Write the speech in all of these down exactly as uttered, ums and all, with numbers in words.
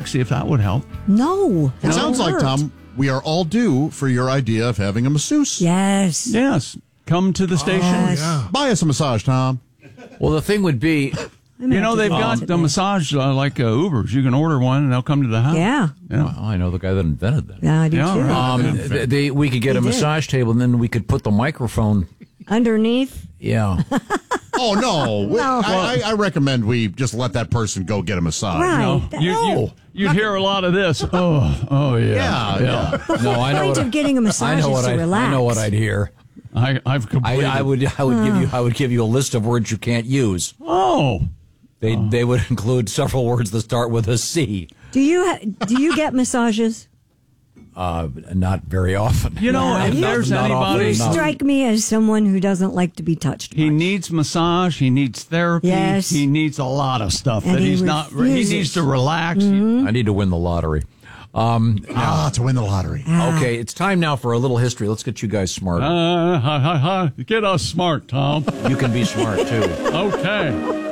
check, see if that would help. No. It sounds like, hurt. Tom, we are all due for your idea of having a masseuse. Yes. Yes. Come to the station. Yes. Yeah. Buy us a massage, Tom. Well, the thing would be, You know, they've got the massage uh, like uh, Ubers. You can order one, and they'll come to the house. Yeah. Yeah. oh, I know the guy that invented that. Yeah, I do Yeah, too. right. Um, they, they, we could get He a did. massage table, and then we could put the microphone. Underneath. Yeah. Oh, no. No. I, I, I recommend we just let that person go get a massage. Right. No, you, No. you, you'd hear a lot of this. Oh, oh yeah. Yeah, yeah. The No, whole I know point what of I- getting a massage I know is what to I, relax. I know what I'd hear. I, I've I, completed. I would, I would give you, I would give you a list of words you can't use. Oh. They, they would include several words that start with a C. Do you ha- do you get massages? Uh, not very often. You know, Yeah, if you- there's Not often anybody, enough. Strike me as someone who doesn't like to be touched. he much. needs massage. He needs therapy. Yes. He needs a lot of stuff And that he he's not. He refuses. needs to relax. I need to win the lottery. Um, Ah, to win the lottery. okay, it's time now for a little history. Let's get you guys smart. Uh, ha, ha, ha. Get us smart, Tom. You can be smart, too. Okay.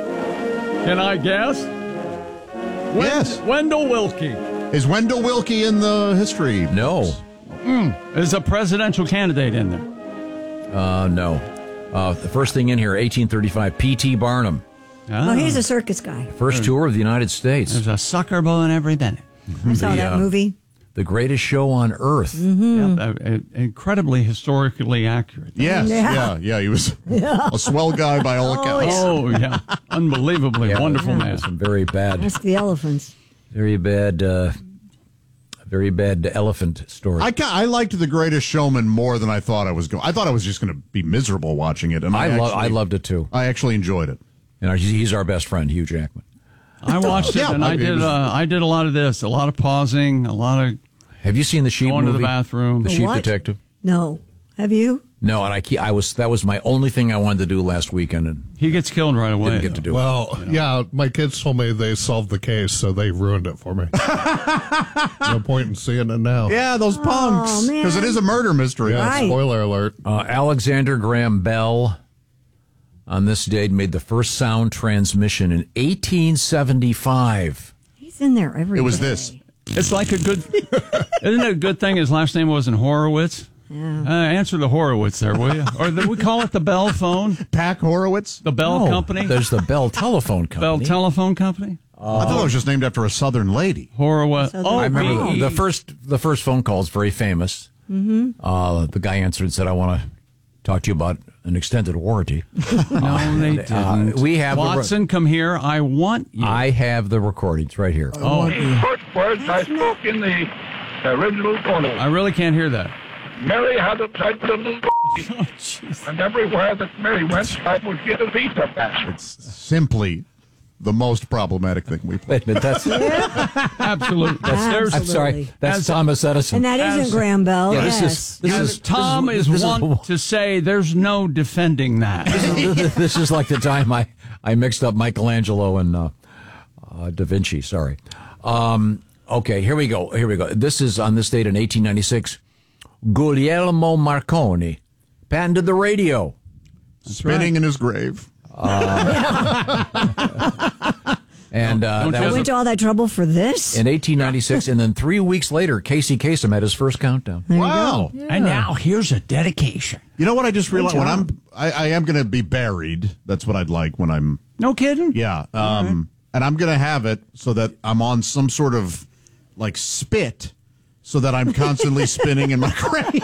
Can I guess? Wen- Yes. Wendell Wilkie Is Wendell Wilkie in the history? No. is a presidential candidate in there. Uh, no. Uh, the first thing in here, eighteen thirty-five, P T. Barnum. Ah, Oh, he's a circus guy. First tour of the United States. There's a sucker bowling every minute. I saw The, that uh, movie. The greatest show on earth. Mm-hmm. Yeah, uh, uh, incredibly historically accurate. Yes. Yeah. Yeah. Yeah. He was a swell guy by all accounts. Oh, yeah. Unbelievably Yeah, wonderful yeah, man. Some very bad, Ask the elephants. very bad, uh, very bad elephant story. I, ca- I liked The Greatest Showman more than I thought I was going. I thought I was just going to be miserable watching it, and I, I, lo- actually, I loved it, too. I actually enjoyed it. And our- he's our best friend, Hugh Jackman. I watched it, Yeah, and I I mean, it did. was- Uh, I did a lot of this, a lot of pausing, a lot of Have you seen the Sheep going movie? to the bathroom. The The Sheep what? Detective? No. Have you? No, and I, ke- I was that was my only thing I wanted to do last weekend, and He gets killed right away. didn't get to do it. Well, yeah, my kids told me they solved the case, so they ruined it for me. No point in seeing it now. Yeah, those punks. man. Because it is a murder mystery. Yeah, Right. spoiler alert. Uh, Alexander Graham Bell, on this date, made the first sound transmission in eighteen seventy-five. He's in there every It was day. this. It's like a good. Isn't it a good thing his last name wasn't Horowitz? Yeah. Uh, answer the Horowitz there, will you? Or the, we call it the Bell phone, Pack Horowitz? the Bell No, Company, There's the Bell Telephone Bell Company. Telephone Company. I thought it was just named after a Southern lady. Horowitz. So the- Oh, I remember B. the first the first phone call is very famous. Mm-hmm. Uh, the guy answered and said, "I want to talk to you about an extended warranty." No, they didn't. Uh, we have the re- Watson, come here. I want you. I have the recordings right here. oh, The first words I spoke in the original phono. I really can't hear that. Mary had a tight little Oh, jeez. and everywhere that Mary went, I would get a visa pass. It's simply the most problematic thing we play. Wait a minute, that's Absolutely. There's- I'm sorry, Absolutely. that's As- Thomas Edison. And that As- isn't Graham Bell. Yeah, this yes. is this As is Tom this is, this wont to say, there's no defending that. this is like the time I, I mixed up Michelangelo and uh, uh, Da Vinci. Sorry. Um, okay, here we go. Here we go. This is on this date in eighteen ninety-six. Guglielmo Marconi patented the radio. Spinning in his grave. And uh, Don't that you I was went to all that trouble for this. in eighteen ninety-six. And then three weeks later, Casey Kasem had his first countdown. Wow. And now here's a dedication. You know what I just realized? When job. I'm, I, I am going to be buried. That's what I'd like when I'm, No kidding? yeah. Um, and I'm going to have it so that I'm on some sort of like spit so that I'm constantly spinning in my grave.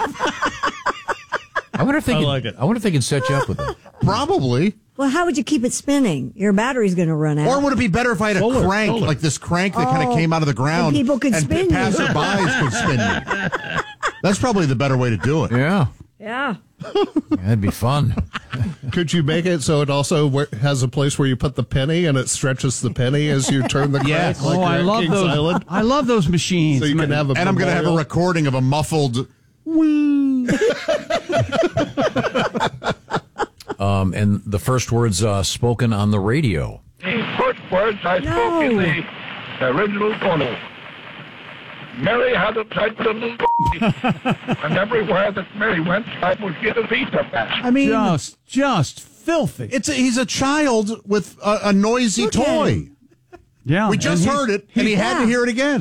I wonder if they I can, like it. I wonder if they can set you up with it. Probably. Well, how would you keep it spinning? Your battery's going to run out. Or would it be better if I had a Solar, crank, solar. like this crank that kind of Oh, came out of the ground, and people could and spin you. passerbys could spin me? That's probably the better way to do it. Yeah, yeah. that'd be fun. Could you make it so it also where, has a place where you put the penny and it stretches the penny as you turn the crank? Yes. Like Oh, I you're at love Kings those. Island? I love those machines. So you can have a And I'm going to have a memorial? recording of a muffled wee. Um, and the first words uh, spoken on the radio. The first words I No. spoke in the original phono. Mary had a tight little and everywhere that Mary went, I would get a visa pass. I mean, just, just filthy. it's a, he's a child with a, a noisy Look at toy. him. Yeah. We just and he- heard it, and he had to Yeah. hear it again.